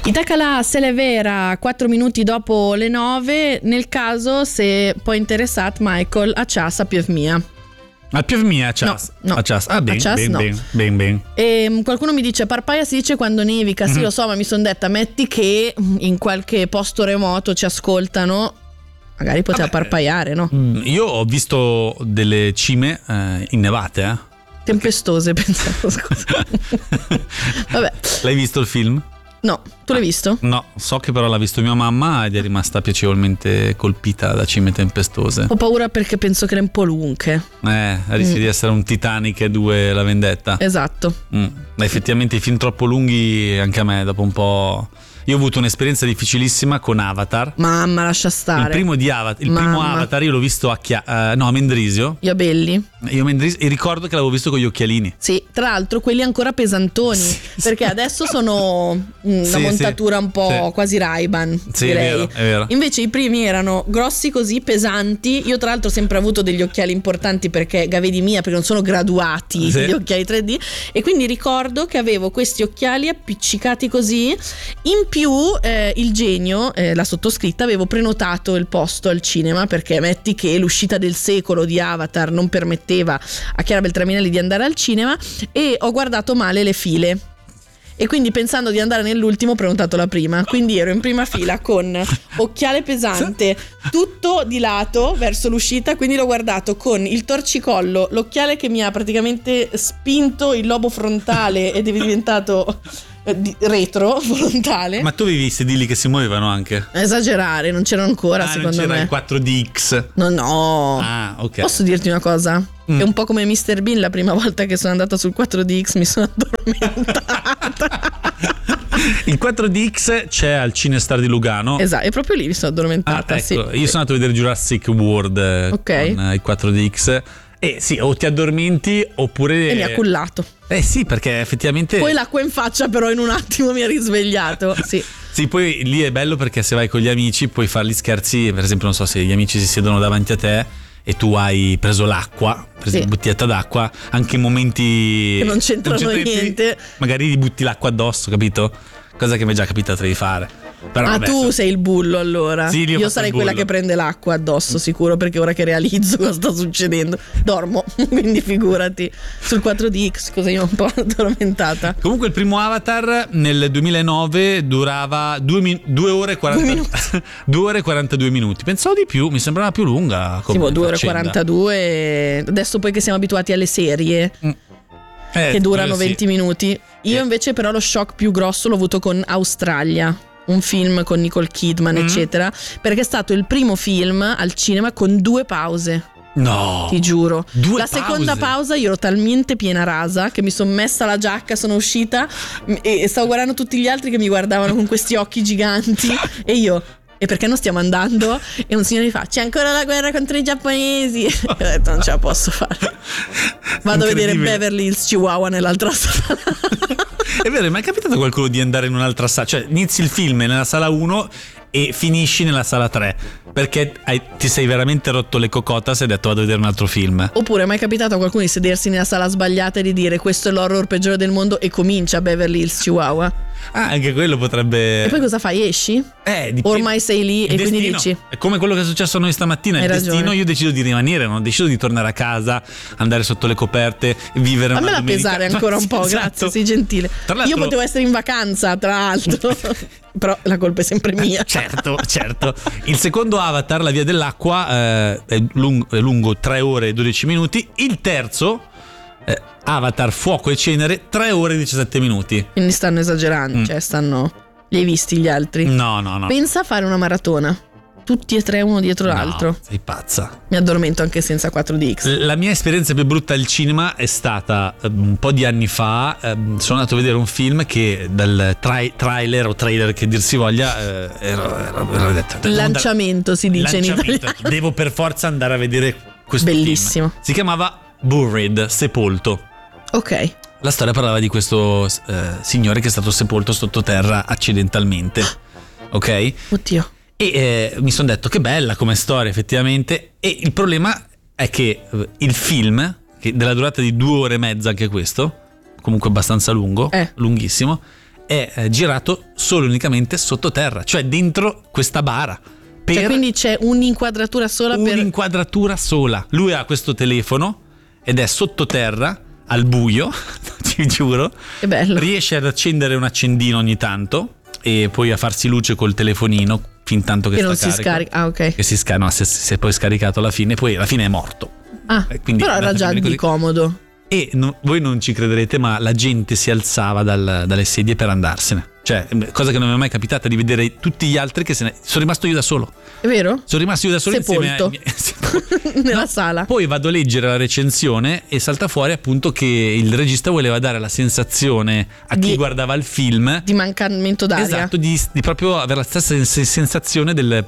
Itacala se l'è vera, 4 minuti dopo le 9, nel caso se poi interessat Michael a Cias a Piev Mia. A Piev Mia a Cias? No. A Cias. Ah, ben, a Cias, ben, no. ben. E qualcuno mi dice Parpaia si dice quando nevica. Sì, lo so, ma mi sono detta metti che in qualche posto remoto ci ascoltano, magari poteva parpaiare, no? Io ho visto delle cime innevate, Tempestose, pensavo, scusa. Vabbè. L'hai visto il film? No, tu l'hai visto? No, so che però l'ha visto mia mamma ed è rimasta piacevolmente colpita da cime tempestose. Ho paura perché penso che le un po' lunghe. Rischi di essere un Titanic e 2 La Vendetta. Esatto. Ma effettivamente i film troppo lunghi anche a me dopo un po'. Io ho avuto un'esperienza difficilissima con Avatar. Mamma, lascia stare. Il primo Avatar io l'ho visto a Mendrisio. Io a Belli. E ricordo che l'avevo visto con gli occhialini. Sì, tra l'altro quelli ancora pesantoni, perché adesso sono una montatura un po' quasi Ray-Ban, direi. È vero. Invece i primi erano grossi così, pesanti. Io tra l'altro ho sempre avuto degli occhiali importanti perché gavedi mia, perché non sono graduati gli occhiali 3D, e quindi ricordo che avevo questi occhiali appiccicati così. In più il genio, la sottoscritta, avevo prenotato il posto al cinema perché metti che l'uscita del secolo di Avatar non permetteva a Chiara Beltraminelli di andare al cinema, e ho guardato male le file. E quindi pensando di andare nell'ultimo ho prenotato la prima, quindi ero in prima fila con occhiale pesante, tutto di lato verso l'uscita, quindi l'ho guardato con il torcicollo, l'occhiale che mi ha praticamente spinto il lobo frontale ed è diventato retro frontale. Ma tu avevi i sedili che si muovevano anche? Esagerare, non c'erano ancora, secondo non c'era me. il 4DX? No. Ah, ok. Posso dirti una cosa? È un po' come Mr. Bean, la prima volta che sono andata sul 4DX mi sono addormentata. Il 4DX c'è al Cinestar di Lugano. Esatto, è proprio lì mi sono addormentata. Ecco, sì. io sono andato a vedere Jurassic World con il 4DX. E sì, o ti addormenti oppure. E mi ha cullato. Sì, perché effettivamente. Poi l'acqua in faccia, però in un attimo mi ha risvegliato. Sì. Sì, poi lì è bello perché se vai con gli amici puoi fare gli scherzi. Per esempio, non so, se gli amici si siedono davanti a te e tu hai preso l'acqua, per esempio bottiglietta d'acqua, anche in momenti che non c'entrano niente, magari gli butti l'acqua addosso, capito? Cosa che mi è già capitato di fare. Però, vabbè, tu sei il bullo allora. Sì, io sarei quella che prende l'acqua addosso sicuro, perché ora che realizzo cosa sta succedendo dormo, quindi figurati. Sul 4DX cosa io ho un po' addormentata. Comunque il primo Avatar nel 2009 durava 2 ore e 2 ore e 42 minuti. Pensavo di più, mi sembrava più lunga come 2 ore e 42. Adesso poi che siamo abituati alle serie che durano 20 minuti. Io invece però lo shock più grosso l'ho avuto con Australia, un film con Nicole Kidman eccetera, perché è stato il primo film al cinema con 2 pause. No, ti giuro. 2 la seconda pausa io ero talmente piena rasa che mi sono messa la giacca, sono uscita e stavo guardando tutti gli altri che mi guardavano con questi occhi giganti e io: e perché non stiamo andando? E un signore mi fa: c'è ancora la guerra contro i giapponesi. E ho detto: non ce la posso fare, vado a vedere Beverly Hills Chihuahua nell'altra sala. È vero, ma è capitato a qualcuno di andare in un'altra sala? Cioè inizi il film nella sala 1 e finisci nella sala 3 perché ti sei veramente rotto le cocotas e hai detto vado a vedere un altro film? Oppure è mai capitato a qualcuno di sedersi nella sala sbagliata e di dire questo è l'horror peggiore del mondo e comincia Beverly Hills Chihuahua? Anche quello potrebbe. E poi cosa fai? Esci? Ormai sei lì e quindi dici: è come quello che è successo a noi stamattina. Il destino, io decido di rimanere, non decido di tornare a casa, andare sotto le coperte, vivere una domenica. Fammela pesare ancora un po', esatto. Grazie, sei gentile. Io potevo essere in vacanza, tra l'altro. Però la colpa è sempre mia. Certo. Il secondo Avatar, La via dell'acqua, è lungo 3 ore e 12 minuti. Il terzo, Avatar Fuoco e Cenere, 3 ore e 17 minuti. Quindi stanno esagerando, cioè stanno. Li hai visti gli altri? No. Pensa a fare una maratona, tutti e 3 uno dietro l'altro. Sei pazza. Mi addormento anche senza 4DX. La mia esperienza più brutta al cinema è stata un po' di anni fa. Sono andato a vedere un film che dal trailer o trailer che dir si voglia ero detto, lanciamento si dice in italiano. Devo per forza andare a vedere questo bellissimo film. Si chiamava Buried, sepolto. Ok. La storia parlava di questo signore che è stato sepolto sottoterra accidentalmente. Ok? Oddio. E mi sono detto che bella come storia effettivamente. E il problema è che il film, che della durata di 2 ore e mezza anche questo, comunque abbastanza lungo, lunghissimo, è girato solo e unicamente sottoterra, cioè dentro questa bara. Cioè, quindi c'è un'inquadratura sola un'inquadratura sola. Lui ha questo telefono ed è sottoterra, al buio, ti giuro. Che bello. Riesce ad accendere un accendino ogni tanto e poi a farsi luce col telefonino fin tanto che sta non carico. si scarica. Ah, ok. Che si no, si è poi scaricato alla fine, poi alla fine è morto. Ah, però era già di comodo. E voi non ci crederete, ma la gente si alzava dalle sedie per andarsene. Cioè, cosa che non mi è mai capitata, di vedere tutti gli altri che sono rimasto io da solo. È vero? Sono rimasto io da solo sepolto insieme nella sala. Poi vado a leggere la recensione e salta fuori appunto che il regista voleva dare la sensazione a chi guardava il film di mancamento d'aria. Esatto, di proprio avere la stessa sensazione del